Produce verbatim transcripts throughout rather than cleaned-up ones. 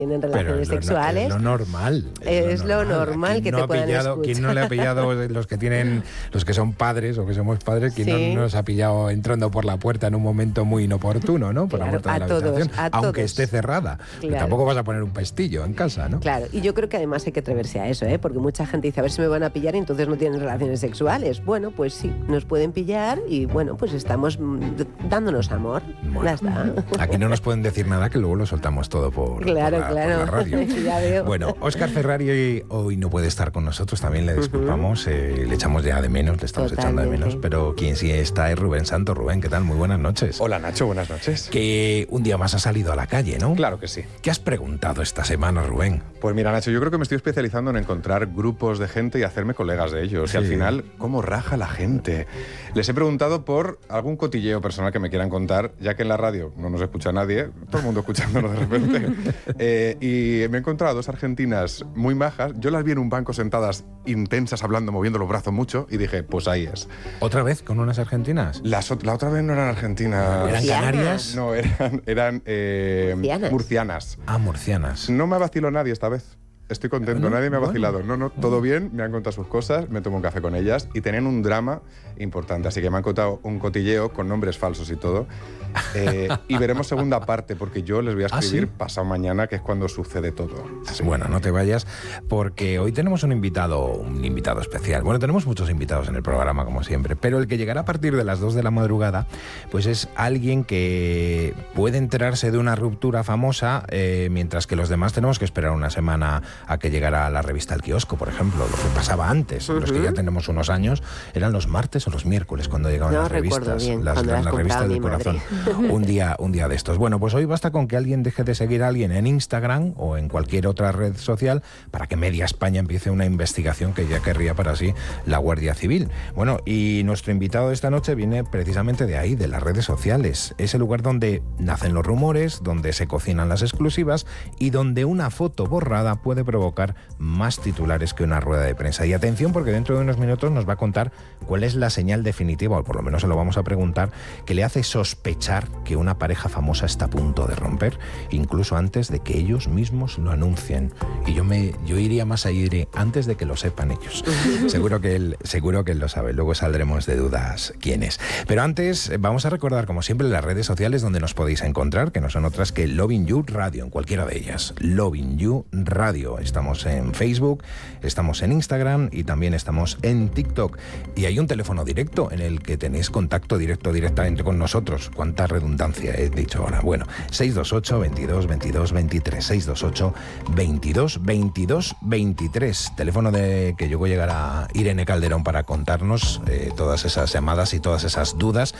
tienen relaciones Pero es lo, sexuales. Es lo normal. Es, es lo normal, normal que no te puedan pillado, escuchar. ¿Quién no le ha pillado, los que tienen, los que son padres o que somos padres, quién sí. no nos ha pillado entrando por la puerta en un momento muy inoportuno, ¿no? Por claro, la puerta a de la todos, habitación, a aunque todos. esté cerrada. Claro. Tampoco vas a poner un pestillo en casa, ¿no? Claro, y yo creo que además hay que atreverse a eso, ¿eh? Porque mucha gente dice, a ver si me van a pillar y entonces no tienen relaciones sexuales. Bueno, pues sí, nos pueden pillar y bueno, pues estamos dándonos amor. Bueno, ya está. Aquí no nos pueden decir nada, que luego lo soltamos todo por, claro, por, la, claro. por la radio. Ya veo. Bueno, Óscar Ferrari hoy, hoy no puede estar con nosotros, también le disculpamos, uh-huh. eh, le echamos ya de menos, le estamos Totalmente. echando de menos, pero quien sí está es Rubén Santos. Rubén, ¿qué tal? Muy buenas noches. Hola Nacho, buenas noches. Que un día más has salido a la calle, ¿no? Claro que sí. ¿Qué has preguntado esta semana, Rubén? Pues mira, Nacho, yo creo que me estoy especializando en encontrar grupos de gente y hacerme colegas de ellos. Sí. Y al final, ¿cómo raja la gente? Les he preguntado por algún cotilleo personal que me quieran contar, ya que en la radio no nos escucha nadie, todo el mundo escuchándonos de repente. eh, y me he encontrado a dos argentinas muy majas. Yo las vi en un banco sentadas intensas, hablando, moviendo los brazos mucho, y dije, pues ahí es. ¿Otra vez con unas argentinas? Las, la otra vez no eran argentinas. ¿Eran canarias? No, eran, eran eh, murcianas. murcianas. Ah, murcianas. No me vaciló nadie esta vez. Estoy contento, bueno, nadie me ha bueno. vacilado. No, no, todo bien, me han contado sus cosas, me tomo un café con ellas y tenían un drama importante. Así que me han contado un cotilleo con nombres falsos y todo. Eh, y veremos segunda parte, porque yo les voy a escribir ¿Ah, sí? pasado mañana, que es cuando sucede todo. Sí. Bueno, no te vayas, porque hoy tenemos un invitado, un invitado especial. Bueno, tenemos muchos invitados en el programa, como siempre, pero el que llegará a partir de las dos de la madrugada, pues es alguien que puede enterarse de una ruptura famosa, eh, mientras que los demás tenemos que esperar una semana a que llegara la revista El Kiosco, por ejemplo. Lo que pasaba antes, uh-huh. los que ya tenemos unos años, eran los martes o los miércoles cuando llegaban no las revistas, bien, las, las, las revistas del corazón. Un día, un día de estos. Bueno, pues hoy basta con que alguien deje de seguir a alguien en Instagram o en cualquier otra red social para que media España empiece una investigación que ya querría para sí la Guardia Civil. Bueno, y nuestro invitado de esta noche viene precisamente de ahí, de las redes sociales. Es el lugar donde nacen los rumores, donde se cocinan las exclusivas y donde una foto borrada puede provocar más titulares que una rueda de prensa. Y atención, porque dentro de unos minutos nos va a contar cuál es la señal definitiva, o por lo menos se lo vamos a preguntar, que le hace sospechar que una pareja famosa está a punto de romper, incluso antes de que ellos mismos lo anuncien. Y yo me yo iría más allá, iré antes de que lo sepan ellos. seguro que él seguro que él lo sabe. Luego saldremos de dudas quién es. Pero antes vamos a recordar, como siempre, las redes sociales donde nos podéis encontrar, que no son otras que Loving You Radio, en cualquiera de ellas. Loving You Radio. Estamos en Facebook, estamos en Instagram y también estamos en TikTok. Y hay un teléfono directo en el que tenéis contacto directo directamente con nosotros. ¿Cuánta redundancia he dicho ahora? Bueno, seis dos ocho, veintidós, veintidós, veintitrés, seis dos ocho, veintidós, veintidós, veintitrés. Teléfono de que luego llegará Irene Calderón para contarnos eh, todas esas llamadas y todas esas dudas.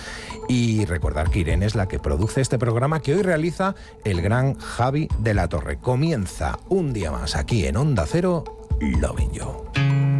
Y recordar que Irene es la que produce este programa que hoy realiza el gran Javi de la Torre. Comienza un día más aquí en Onda Cero, Loving You.